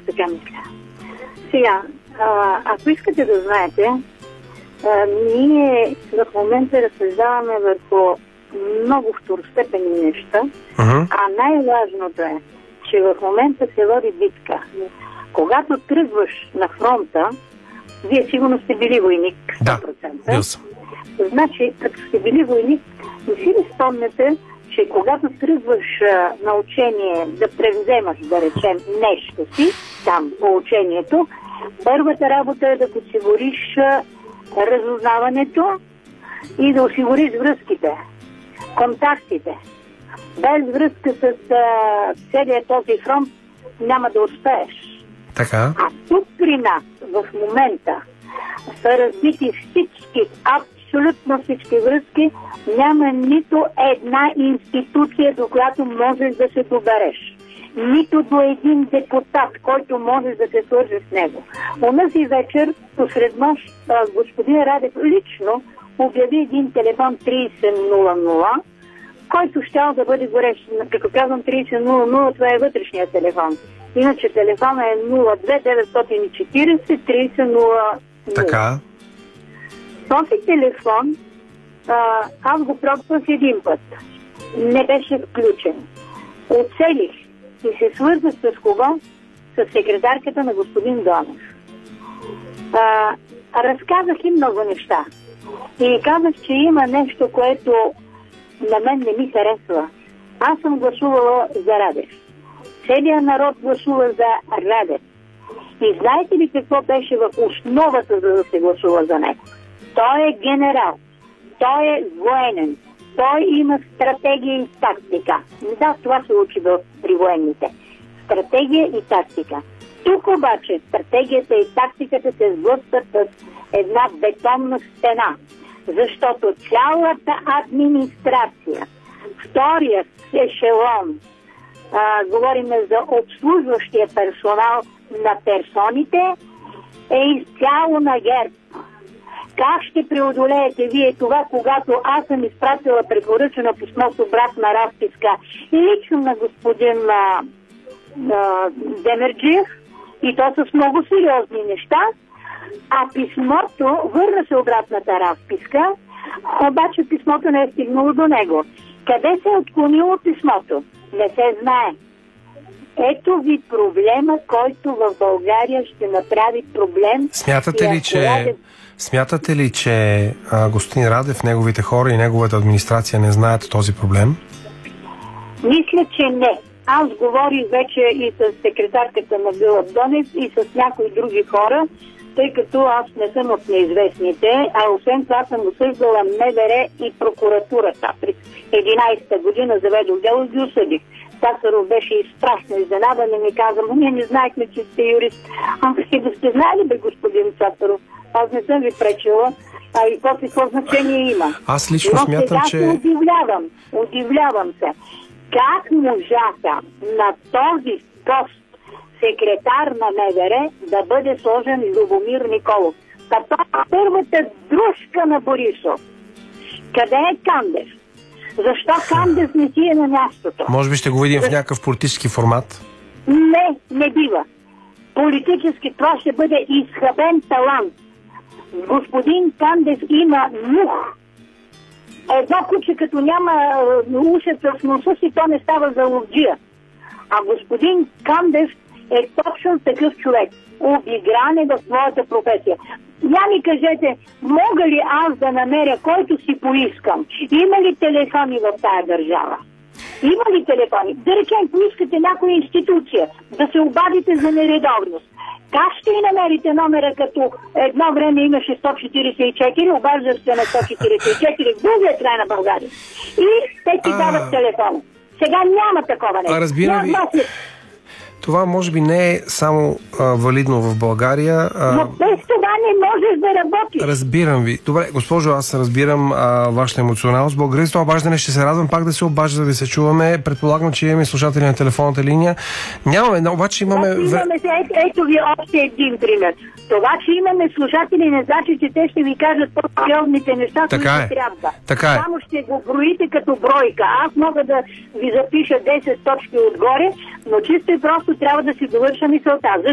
така мисля. Сега, ако искате да знаете, ние в момента разсъждаваме върху много второстепенни неща, а най-важното е, че в момента се води битка. Когато тръгваш на фронта, вие сигурно сте били войник, 100%. Да, съм. Значи, като сте били войник, не си ли спомняте, че когато тръгваш на учение да превземаш, да речем, нещо си, там по учението, първата работа е да осигуриш разузнаването и да осигуриш връзките, контактите. Без връзка с целият този фронт няма да успееш. Така. А тук при нас в момента са разбити всички, абсолютно всички връзки. Няма нито една институция, до която можеш да се добереш. Нито до един депутат, който можеш да се свържи с него. Онази вечер, посред нощ, господин Радев лично обяви един телефон 3000, който щял да бъде горещ. Като казвам 3000, това е вътрешният телефон. Иначе телефона е 02-940-3000. Така. Този телефон аз го пробвах един път. Не беше включен. Оцелих и се свързах с кого? С секретарката на господин Донев. Разказах им много неща. И казах, че има нещо, което на мен не ми харесва. Аз съм гласувала за Радев. Целият народ гласува за Радев. И знаете ли какво беше в основата, за да се гласува за него? Той е генерал. Той е военен. Той има стратегия и тактика. Да, това се учи при военните. Стратегия и тактика. Тук обаче стратегията и тактиката се сблъскват с една бетонна стена. Защото цялата администрация, вторият ешелон, говорим за обслужващия персонал на персоните, е изцяло на ГЕРБ. Как ще преодолеете вие това, когато аз съм изпратила препоръчено писмо с обратна разписка лично на господин Демерджиев, и то с много сериозни неща, а писмото, върна се обратната разписка, обаче писмото не е стигнало до него. Къде се е отклонило писмото? Не се знае. Ето ви проблема, който в България ще направи проблем. Смятате ли, че господин Радев, неговите хора и неговата администрация не знаят този проблем? Мисля, че не. Аз говорих вече и с секретарката на Гълъб Донев и с някои други хора, тъй като аз не съм от неизвестните, а освен това съм осъждала МВР и прокуратурата. През 11-та година заведох дело и ги осъдих. Цацаров беше и страшно изненадан и ми каза: ние не знаехме, че сте юрист. Да сте знали, бе, господин Цацаров? Аз не съм ви пречила, и какво значение има. Аз лично смятам, че... Удивлявам се. Как можаха на този пост секретар на МВР да бъде сложен Любомир Николов? Това е първата дружка на Борисов. Къде е Кандев? Защо Кандев не си е на мястото? Може би ще го видим в някакъв политически формат? Не бива. Политически това ще бъде изхабен талант. Господин Кандев има мух. Едно куче, като няма ушата в носа си, то не става за ловджия. А господин Кандев е точно такъв човек. Обигран е в своята професия. Я ми кажете, мога ли аз да намеря който си поискам? Има ли телефони в тая държава? Има ли телефони? Да речем, поискате някоя институция да се обадите за нередовност. Как ще и намерите номера, като едно време имаше 144, обаждаш се на 144 в другия край на България. И те ти дават телефон. Сега няма такова нещо. Разбира ви. Това може би не е само валидно в България. Но без това не можеш да работиш. Разбирам ви. Добре, госпожо, аз разбирам вашата емоционалност. Благодаря за това обаждане. Ще се радвам пак да се обажда, да ви се чуваме. Предполагам, че имаме слушатели на телефонната линия. Нямаме, обаче имаме... Ето ви още един пример. Това, че имаме слушатели, не значи, че те ще ви кажат по-сериозните неща, които трябва. Така е. Само ще го броите като бройка. Аз мога да ви запиша 10 точки отгоре, но чисто и просто трябва да си довърша мисълта.